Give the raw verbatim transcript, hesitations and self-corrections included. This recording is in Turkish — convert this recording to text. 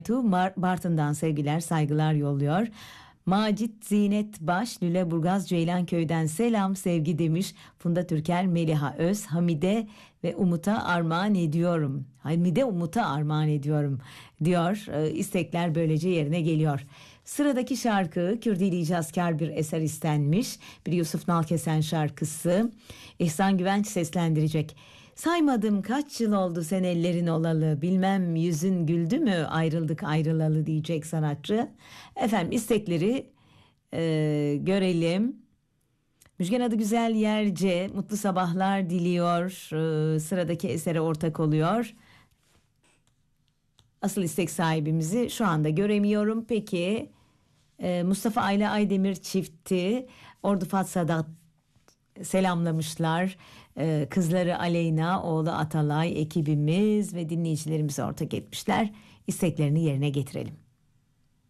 Tu Mar- Bartın'dan sevgiler saygılar yolluyor. Macit Zinet Baş Lüleburgaz Ceylanköy'den selam sevgi demiş. Funda Türker, Meliha Öz, Hamide ve Umut'a armağan ediyorum. Hamide Umut'a armağan ediyorum diyor. Ee, istekler böylece yerine geliyor. Sıradaki şarkı Kürdili icazkar bir eser istenmiş. Bir Yusuf Nalkesen şarkısı. İhsan Güvenç seslendirecek. Saymadım kaç yıl oldu sen ellerin olalı, bilmem yüzün güldü mü ayrıldık ayrılalı diyecek sanatçı. Efendim istekleri e, görelim. Müjgan adı Güzel Yerce mutlu sabahlar diliyor. E, sıradaki esere ortak oluyor. Asıl istek sahibimizi şu anda göremiyorum. Peki e, Mustafa Ayla Aydemir çifti Ordu Fatsa'da selamlamışlar. Ee, kızları Aleyna, oğlu Atalay, ekibimiz ve dinleyicilerimize ortak etmişler. İsteklerini yerine getirelim.